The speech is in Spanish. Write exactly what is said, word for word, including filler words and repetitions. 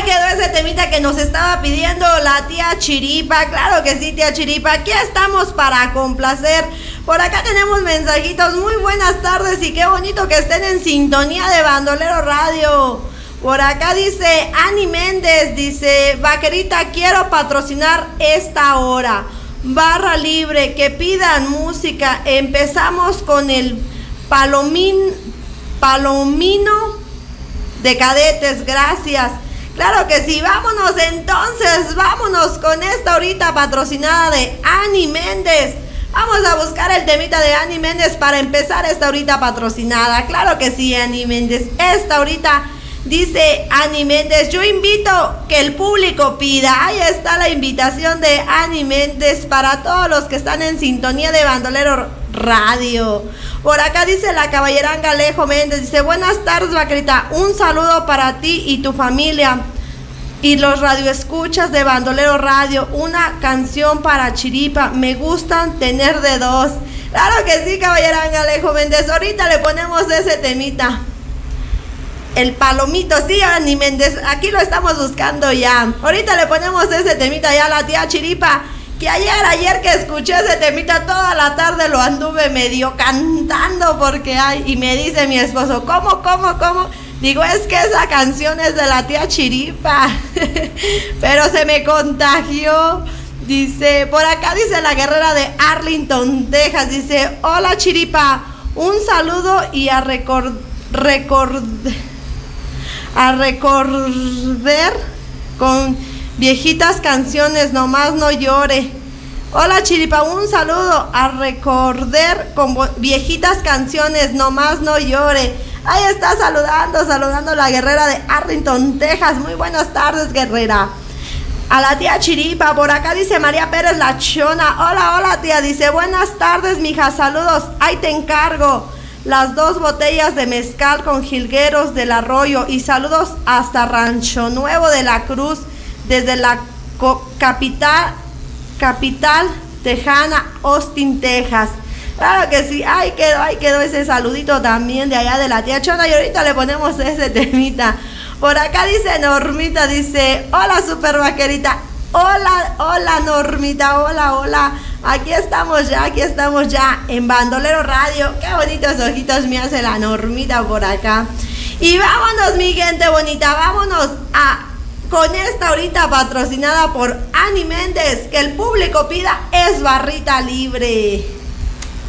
quedó ese temita que nos estaba pidiendo la tía Chiripa. Claro que sí, tía Chiripa. Aquí estamos para complacer. Por acá tenemos mensajitos. Muy buenas tardes y qué bonito que estén en sintonía de Bandolero Radio. Por acá dice Ani Méndez, dice, vaquerita, quiero patrocinar esta hora. Barra libre, que pidan música. Empezamos con el palomín, palomino de cadetes, gracias. Claro que sí, vámonos entonces, vámonos con esta ahorita patrocinada de Ani Méndez. Vamos a buscar el temita de Ani Méndez para empezar esta ahorita patrocinada. Claro que sí, Ani Méndez, esta ahorita dice Ani Méndez, yo invito que el público pida. Ahí está la invitación de Ani Méndez para todos los que están en sintonía de Bandolero Radio. Por acá dice la caballeranga Alejo Méndez, dice, buenas tardes, vaquerita, un saludo para ti y tu familia y los radioescuchas de Bandolero Radio, una canción para Chiripa, me gustan tener de dos. Claro que sí, caballeranga Alejo Méndez, ahorita le ponemos ese temita. El palomito, sí, Ani Méndez, aquí lo estamos buscando ya. Ahorita le ponemos ese temita ya a la tía Chiripa, que ayer, ayer que escuché ese temita toda la tarde lo anduve medio cantando porque hay, y me dice mi esposo, ¿cómo, cómo, cómo? Digo, es que esa canción es de la tía Chiripa, pero se me contagió. Dice, por acá dice la guerrera de Arlington, Texas, dice, hola Chiripa, un saludo y a record, record, a recordar con viejitas canciones, nomás no llore. Hola Chiripa, un saludo a recordar con viejitas canciones, nomás no llore. Ahí está saludando, saludando a la guerrera de Arlington, Texas. Muy buenas tardes, guerrera. A la tía Chiripa, por acá dice María Pérez La Chona. Hola, hola tía, dice, buenas tardes, mija, saludos, ahí te encargo las dos botellas de mezcal con jilgueros del arroyo y saludos hasta Rancho Nuevo de la Cruz, desde la capital, capital tejana, Austin, Texas. Claro que sí, ahí quedó, ahí quedó ese saludito también de allá de la tía Chona y ahorita le ponemos ese temita. Por acá dice Normita, dice, hola super vaquerita, hola, hola Normita, hola, hola, aquí estamos ya, aquí estamos ya en Bandolero Radio. Qué bonitos ojitos me hace la Normita por acá. Y vámonos mi gente bonita, vámonos a con esta ahorita patrocinada por Ani Méndez, que el público pida, es barrita libre.